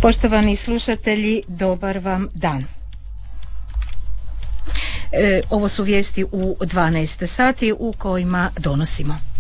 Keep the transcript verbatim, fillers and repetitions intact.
Poštovani slušatelji, dobar vam dan. E, ovo su vijesti u dvanaest sati u kojima donosimo.